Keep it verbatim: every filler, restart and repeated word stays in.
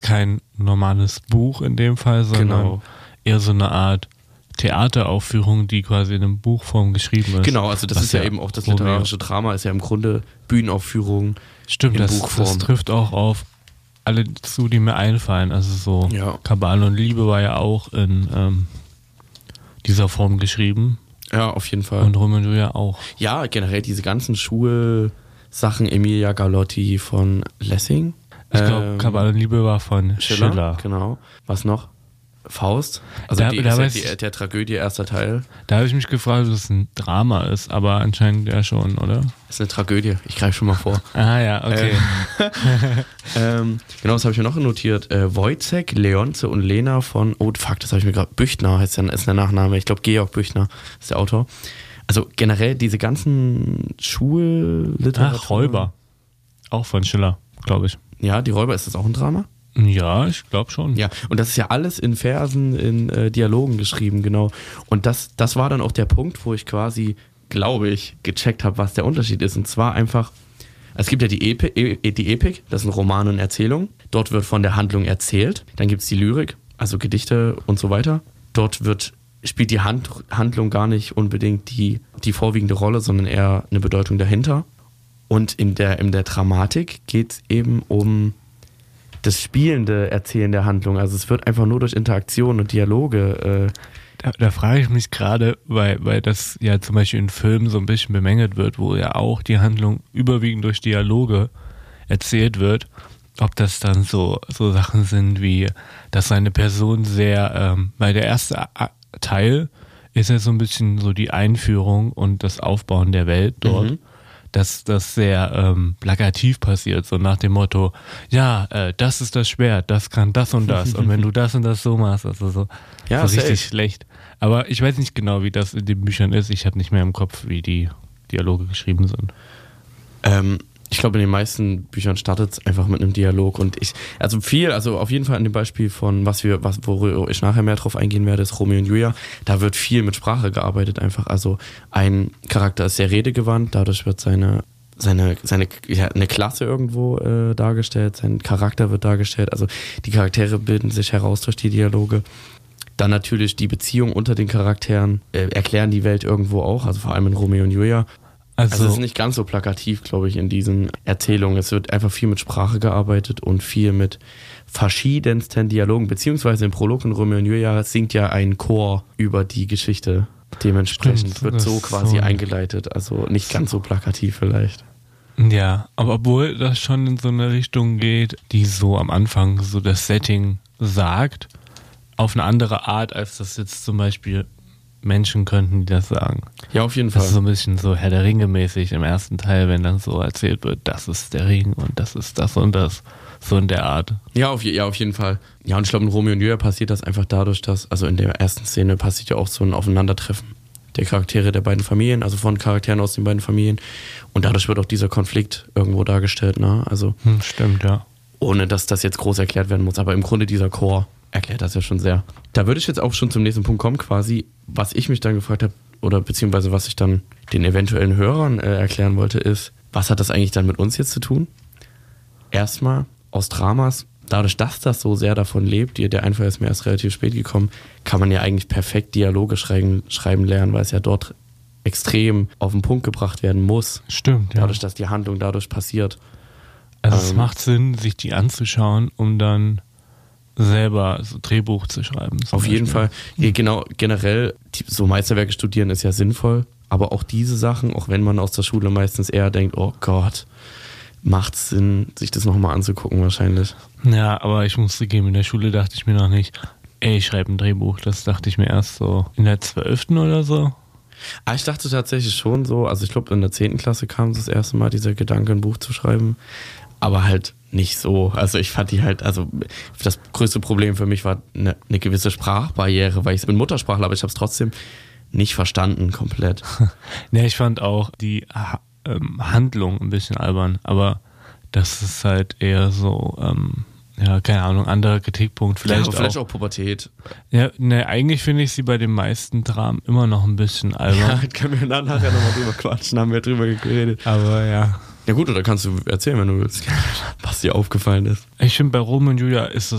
kein normales Buch in dem Fall, sondern Genau. eher so eine Art Theateraufführung, die quasi in einem Buchform geschrieben ist. Genau, also das Was ist ja, ja eben auch das Romeo- literarische Drama, ist ja im Grunde Bühnenaufführung. Stimmt, in das, Buchform. das trifft auch auf alle zu, die mir einfallen. Also so Ja. Kabale und Liebe war ja auch in ähm, dieser Form geschrieben Ja, auf jeden Fall. und Romeo und Julia auch. Ja, generell diese ganzen Schulsachen, Emilia Galotti von Lessing. Ich glaube, Ähm, Kabale und Liebe war von Schiller, Schiller. genau. Was noch? Faust. Also Da- die, da ist ja weiß die, ich- der Tragödie erster Teil. Da habe ich mich gefragt, ob es ein Drama ist, aber anscheinend ja schon, oder? Ist eine Tragödie. Ich greife schon mal vor. Ah ja, okay. ähm, genau, das habe ich mir noch notiert. Äh, Wojciech, Leonce und Lena von, oh fuck, das habe ich mir gerade, Büchner heißt der, ist der Nachname. Ich glaube, Georg Büchner ist der Autor. Also generell diese ganzen Schulliteratur. Ach, Räuber. Auch von Schiller, glaube ich. Ja, die Räuber, ist das auch ein Drama? Ja, ich glaube schon. Ja, und das ist ja alles in Versen, in äh, Dialogen geschrieben, genau. Und das, das war dann auch der Punkt, wo ich quasi, glaube ich, gecheckt habe, was der Unterschied ist. Und zwar einfach, es gibt ja die, Epi, e, die Epik, das sind Romane und Erzählungen. Dort wird von der Handlung erzählt. Dann gibt es die Lyrik, also Gedichte und so weiter. Dort wird, spielt die Hand, Handlung gar nicht unbedingt die, die vorwiegende Rolle, sondern eher eine Bedeutung dahinter. Und in der, in der Dramatik geht es eben um das spielende Erzählen der Handlung. Also es wird einfach nur durch Interaktion und Dialoge. Äh Da, da frage ich mich gerade, weil, weil das ja zum Beispiel in Filmen so ein bisschen bemängelt wird, wo ja auch die Handlung überwiegend durch Dialoge erzählt wird, ob das dann so, so Sachen sind wie, dass eine Person sehr, ähm, weil der erste A- Teil ist ja so ein bisschen so die Einführung und das Aufbauen der Welt dort. Mhm. Dass das sehr ähm, plakativ passiert, so nach dem Motto, ja, äh, das ist das Schwert, das kann das und das und wenn du das und das so machst, also so, Ja, so richtig safe. schlecht. Aber ich weiß nicht genau, wie das in den Büchern ist, ich habe nicht mehr im Kopf, wie die Dialoge geschrieben sind. Ähm, ich glaube, in den meisten Büchern startet es einfach mit einem Dialog und ich, also viel, also auf jeden Fall an dem Beispiel von, was wir, was, worüber ich nachher mehr drauf eingehen werde, ist Romeo und Julia, da wird viel mit Sprache gearbeitet einfach, also ein Charakter ist sehr redegewandt, dadurch wird seine, seine, seine, ja, eine Klasse irgendwo äh, dargestellt, sein Charakter wird dargestellt, also die Charaktere bilden sich heraus durch die Dialoge. Dann natürlich die Beziehung unter den Charakteren äh, erklären die Welt irgendwo auch, also vor allem in Romeo und Julia. Also, Also es ist nicht ganz so plakativ, glaube ich, in diesen Erzählungen. Es wird einfach viel mit Sprache gearbeitet und viel mit verschiedensten Dialogen, beziehungsweise im Prolog in Romeo und Julia singt ja ein Chor über die Geschichte. Dementsprechend Stimmt, wird das so ist quasi so- eingeleitet, also nicht ganz so plakativ vielleicht. ja, aber obwohl das schon in so eine Richtung geht, die so am Anfang so das Setting sagt, auf eine andere Art, als das jetzt zum Beispiel Menschen könnten, die das sagen. Ja, auf jeden Das Fall. ist so ein bisschen so Herr der Ringe mäßig im ersten Teil, wenn dann so erzählt wird, das ist der Ring und das ist das und das. So in der Art. Ja, auf, je- ja, auf jeden Fall. Ja, und ich glaube, in Romeo und Julia passiert das einfach dadurch, dass, also in der ersten Szene passiert ja auch so ein Aufeinandertreffen der Charaktere der beiden Familien, also von Charakteren aus den beiden Familien. Und dadurch wird auch dieser Konflikt irgendwo dargestellt, ne? Also Hm, stimmt, ja. ohne dass das jetzt groß erklärt werden muss. Aber im Grunde dieser Chor erklärt das ja schon sehr. Da würde ich jetzt auch schon zum nächsten Punkt kommen, quasi, was ich mich dann gefragt habe, oder beziehungsweise was ich dann den eventuellen Hörern äh, erklären wollte, ist, was hat das eigentlich dann mit uns jetzt zu tun? Erstmal, aus Dramas, dadurch, dass das so sehr davon lebt, die- der Einfall ist mir erst relativ spät gekommen, kann man ja eigentlich perfekt Dialoge schreiben, schreiben lernen, weil es ja dort extrem auf den Punkt gebracht werden muss, Stimmt, ja. dadurch, dass die Handlung dadurch passiert. Also es ähm, macht Sinn, sich die anzuschauen, um dann selber so Drehbuch zu schreiben. zum Auf jeden Beispiel. Fall. Ja, genau, generell, die, so Meisterwerke studieren ist ja sinnvoll, aber auch diese Sachen, auch wenn man aus der Schule meistens eher denkt, oh Gott, macht Sinn, sich das nochmal anzugucken wahrscheinlich. Ja, aber ich muss zugeben, in der Schule dachte ich mir noch nicht, ey, ich schreibe ein Drehbuch. Das dachte ich mir erst so in der zwölften oder so. Aber ich dachte tatsächlich schon so, also ich glaube in der zehnten Klasse kam das erste Mal dieser Gedanke, ein Buch zu schreiben, aber halt nicht so. Also ich fand die halt, also das größte Problem für mich war eine, eine gewisse Sprachbarriere, weil ich bin Muttersprachler, aber ich habe es trotzdem nicht verstanden komplett. Ne, ich fand auch die ha ähm, Handlung ein bisschen albern, aber das ist halt eher so, ähm, ja, keine Ahnung, anderer Kritikpunkt. Vielleicht, ja, vielleicht auch. auch Pubertät. Ja, ne, eigentlich finde ich sie bei den meisten Dramen immer noch ein bisschen Ja, albern. können wir dann nachher nochmal drüber quatschen, haben wir drüber geredet. Aber ja. Ja gut, oder kannst du erzählen, wenn du willst, was dir aufgefallen ist. Ich finde, bei Romeo und Julia ist es